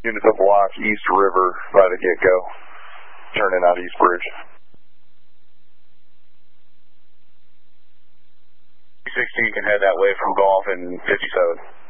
Units of block East River by the get-go. Turning out East Bridge. 16 can head that way from Golf and 57.